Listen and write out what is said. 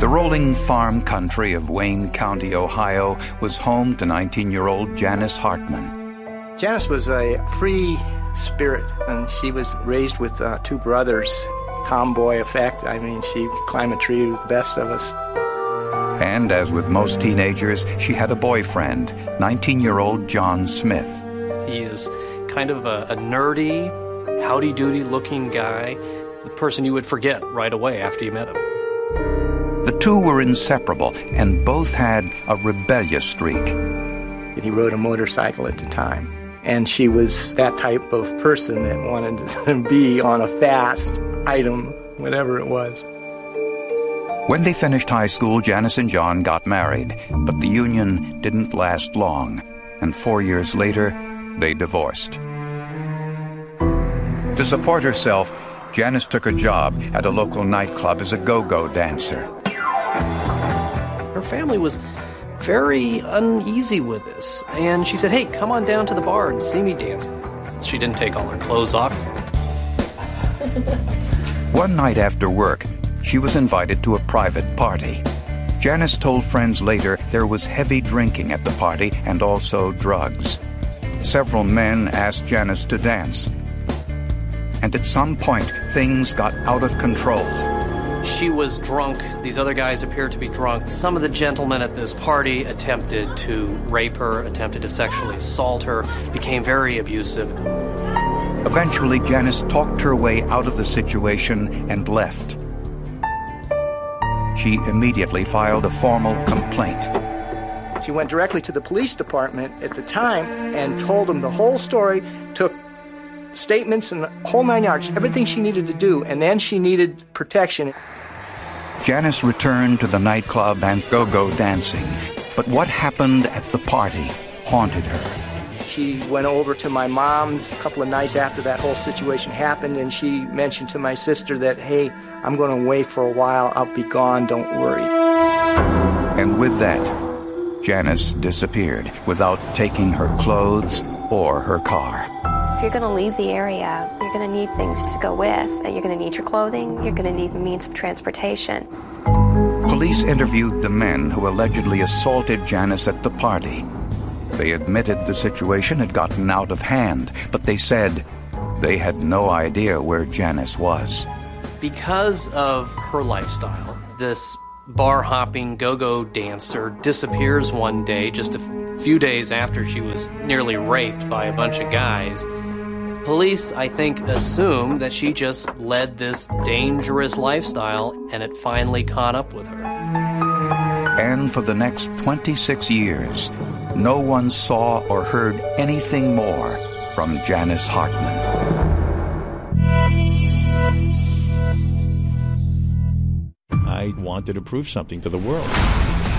The rolling farm country of Wayne County, Ohio, was home to 19-year-old Janice Hartman. Janice was a free spirit, and she was raised with two brothers. Tomboy effect. I mean, she could climb a tree with the best of us. And as with most teenagers, she had a boyfriend, 19-year-old John Smith. He is kind of a nerdy, howdy-doody looking guy, the person you would forget right away after you met him. The two were inseparable, and both had a rebellious streak. He rode a motorcycle at the time, and she was that type of person that wanted to be on a fast item, whatever it was. When they finished high school, Janice and John got married, but the union didn't last long, and 4 years later, they divorced. To support herself, Janice took a job at a local nightclub as a go-go dancer. Her family was very uneasy with this, and she said, "Hey, come on down to the bar and see me dance." She didn't take all her clothes off. One night after work, she was invited to a private party. Janice told friends later there was heavy drinking at the party and also drugs. Several men asked Janice to dance. And at some point, things got out of control. She was drunk. These other guys appeared to be drunk. Some of the gentlemen at this party attempted to rape her, attempted to sexually assault her, became very abusive. Eventually, Janice talked her way out of the situation and left. She immediately filed a formal complaint. She went directly to the police department at the time and told them the whole story, took statements and the whole 9 yards, everything she needed to do, and then she needed protection. Janice returned to the nightclub and go-go dancing. But what happened at the party haunted her. She went over to my mom's a couple of nights after that whole situation happened, and she mentioned to my sister that, "Hey, I'm going to wait for a while. I'll be gone. Don't worry." And with that, Janice disappeared without taking her clothes or her car. If you're going to leave the area, you're going to need things to go with. You're going to need your clothing. You're going to need means of transportation. Police interviewed the men who allegedly assaulted Janice at the party. They admitted the situation had gotten out of hand, but they said they had no idea where Janice was. Because of her lifestyle, this bar-hopping go-go dancer disappears one day, just a few days after she was nearly raped by a bunch of guys. Police, I think, assume that she just led this dangerous lifestyle, and it finally caught up with her. And for the next 26 years, no one saw or heard anything more from Janice Hartman. I wanted to prove something to the world.